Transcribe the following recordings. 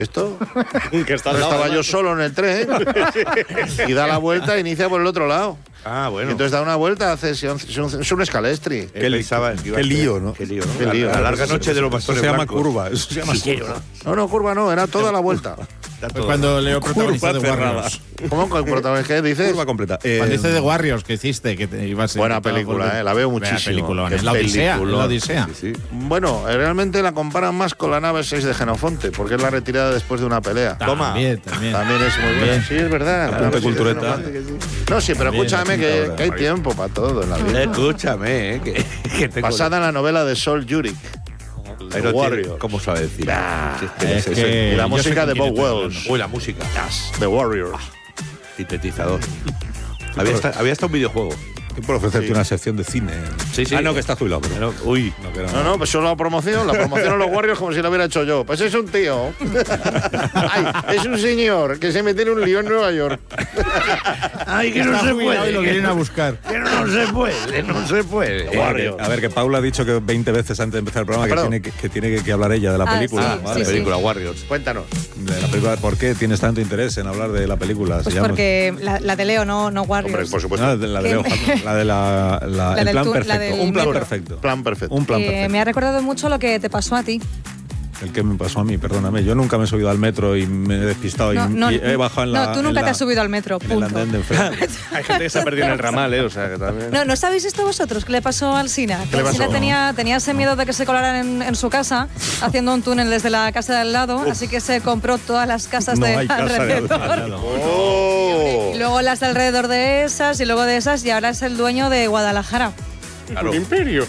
Esto, que está estaba yo solo en el tren y da la vuelta e inicia por el otro lado. Ah, bueno. Y entonces da una vuelta, es un escalestri. Qué lío, ¿no? Qué lío. La larga noche de los Eso pastores se llama blancos. curva. Eso se llama curva. No, curva no, era toda la vuelta. Pues cuando Leo protagonizó Curva The cerrada. Warriors. ¿Cómo que el protagonista qué dices? Curva completa. Cuando dice The Warriors, que hiciste, que te ibas a... Buena película, la veo muchísimo. Película, la Odisea. La Odisea. Sí. Bueno, realmente la comparan más con la nave 6 de Genofonte, porque es la retirada después de una pelea. También. También es muy buena. Sí, es verdad. Apunte la nave 6 de cultureta. Genofonte, que sí. No, sí, pero escúchame que hay tiempo para todo en la vida. Escúchame, que tengo... Basada en la novela de Sol Yurik. Ahí The lo tiene. Warrior. ¿Cómo sabe decir? Es que Y la yo música sé de con quién Bob estoy Wells. Uy, la música. The Warrior. Sintetizador. Había hasta un videojuego. Estoy por ofrecerte una sección de cine. Sí. Ah, no, que está jubilado. Pero... Uy. No, pues solo la promoción a los Warriors como si lo hubiera hecho yo. Pues es un tío. Ay, es un señor que se mete en un lío en Nueva York. Ay, que Está jubilado y lo vienen a buscar. Que no se puede. A ver, que Paula ha dicho que 20 veces antes de empezar el programa que tiene que hablar ella de la película. sí, ¿vale? sí, Película Warriors. Cuéntanos. De la película. ¿Por qué tienes tanto interés en hablar de la película? Pues porque la de Leo, no Warriors. Hombre, por supuesto. No, de la de Leo, la de el del plan la perfecto. del Un plan metro. perfecto. Plan perfecto. Un plan perfecto. Me ha recordado mucho lo que te pasó a ti. El que me pasó a mí, perdóname. Yo nunca me he subido al metro y me he despistado y he bajado en la... No, tú nunca te has subido al metro, en el punto. andén de enfrente. Hay gente que se ha perdido en el ramal, o sea, que también... ¿No sabéis esto vosotros? ¿Qué le pasó al Sina? Que le el Sina pasó? tenía ese miedo de que se colaran en su casa, haciendo un túnel desde la casa de al lado, así que se compró todas las casas No de hay casa de alrededor. al lado. ¡Oh! Y luego las de alrededor de esas, y luego de esas, y ahora es el dueño de Guadalajara. Un imperio.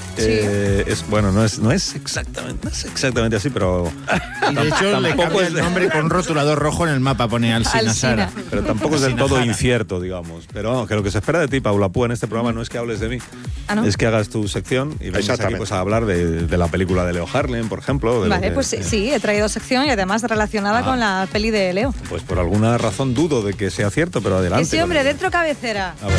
No es exactamente así, pero Y de hecho, le tampoco cambia es el nombre con un rotulador rojo en el mapa, pone Alsina Sara. pero tampoco es del todo incierto, digamos. Pero vamos, que lo que se espera de ti, Paula Púa, en este programa no es que hables de mí, ¿Ah, no? es que hagas tu sección y vengas aquí pues, a hablar de la película de Leo Harlem, por ejemplo. Vale, pues sí, he traído sección y además relacionada con la peli de Leo. Pues por alguna razón dudo de que sea cierto, pero adelante. Y sí, hombre, dentro cabecera. A ver.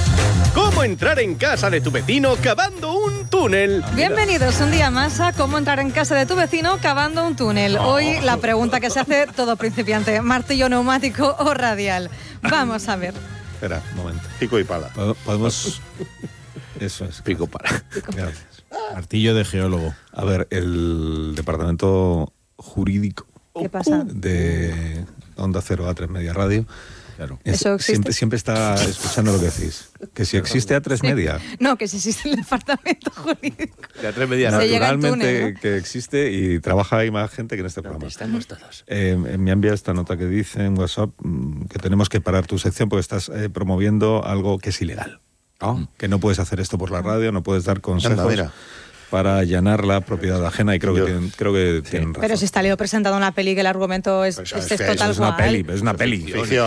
¿Cómo entrar en casa de tu vecino cavando un túnel? Bienvenidos un día más a Cómo entrar en casa de tu vecino cavando un túnel. Hoy la pregunta que se hace todo principiante, martillo neumático o radial. Vamos a ver. Espera, un momento. Pico y pala. Podemos... Eso es. Pico para. Gracias. Martillo de geólogo. A ver, el departamento jurídico ¿Qué pasa? de Onda Cero A3 Media Radio Claro. ¿Eso existe? siempre está escuchando lo que decís. Que si existe A3 Media, No, que si existe el departamento jurídico. De A3 Media. Se llega en naturalmente túnel, ¿no? que existe y trabaja ahí más gente que en este programa. Estamos todos. Me ha enviado esta nota que dice en WhatsApp que tenemos que parar tu sección porque estás promoviendo algo que es ilegal. Que no puedes hacer esto por la radio, no puedes dar consejos Anda, mira. para allanar la propiedad ajena y creo que tienen razón. Pero si está Leo presentado una peli que el argumento es Pues es es que total es una guay. peli, es una peli.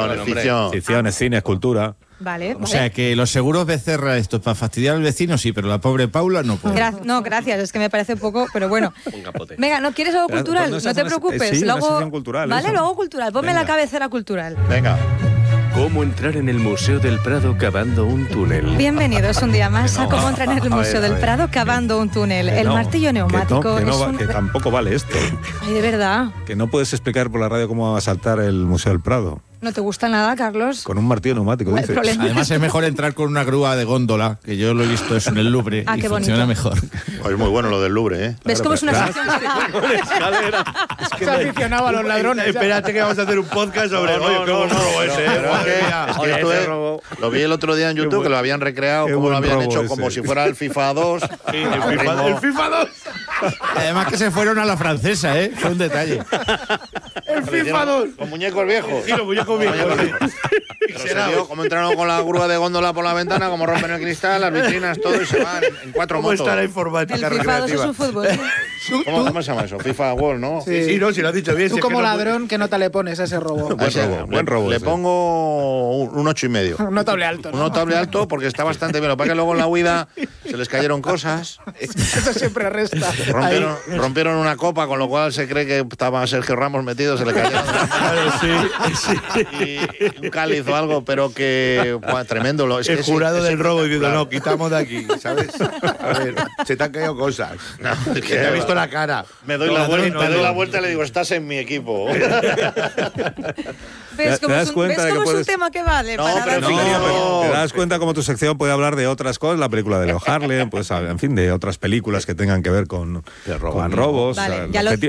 Ficción. Es cine, es cultura. Vale, O sea, que los seguros Becerra, esto para fastidiar al vecino, sí, pero la pobre Paula no puede. No, gracias, es que me parece un poco, pero bueno. Un capote. Venga, ¿no quieres algo Pero, cultural? pues, No te una- preocupes. sí, lo una hago, sección cultural, vale, eso. lo hago cultural. Ponme Venga. la cabecera cultural. Venga. ¿Cómo entrar en el Museo del Prado cavando un túnel? Bienvenidos un día más a Cómo entrar en el Museo del Prado cavando un túnel. Que El no, martillo neumático que, no es va- un... que tampoco vale esto. Ay, de verdad. Que no puedes explicar por la radio cómo asaltar el Museo del Prado. ¿No te gusta nada, Carlos? Con un martillo neumático, El dices. problema- Además es mejor entrar con una grúa de góndola, que yo lo he visto eso en el Louvre, Ah, y qué funciona bonito. mejor. Es muy bueno lo del Louvre, ¿eh? ¿Ves cómo es una claro. sección? Se aficionaba a los ladrones. Espérate que vamos a hacer un podcast sobre. No, Oye, no, qué no, buen robo pero- ese. pero es que Oye, esto ese es- robo. lo vi el otro día en YouTube, que lo habían recreado, qué como lo buen habían robo hecho, ese. como si fuera el FIFA 2. El FIFA 2. Además que se fueron a la francesa, ¿eh? Fue un detalle. El FIFA 2. Con muñecos viejos. Sí, los muñecos viejos. Pero se vio cómo entraron con la grúa de góndola por la ventana, como rompen el cristal, las vitrinas, todo, y se van en 4 ¿Cómo motos. está la El informática FIFA 2 es recreativa? un fútbol. ¿Cómo se llama eso? FIFA World, ¿no? Sí, no, si lo has dicho bien. Tú si es como que no ladrón, ¿qué nota le pones a ese robo? Buen robo Le ese. pongo un 8,5. Un notable alto. Un notable alto porque está bastante bien. Lo que pasa es que luego en la huida se les cayeron cosas. Eso siempre resta. Rompieron una copa, con lo cual se cree que estaba Sergio Ramos metido, se le cayeron. Claro, sí. Y un cáliz o algo, pero que tremendo. El jurado del robo diciendo, claro. no, quitamos de aquí, ¿sabes? A ver, se te han caído cosas. No, es Que te he visto la cara. Me doy la vuelta y le digo, estás en mi equipo. ¿Ves cómo ¿Te es das un, cuenta ves de que cómo es un puedes- tema que vale? No, para pero dar- fíjate, pero te das cuenta como tu sección puede hablar de otras cosas, la película de Leo Harlem, pues en fin, de otras películas que tengan que ver con robos. Vale, O sea, ya lo-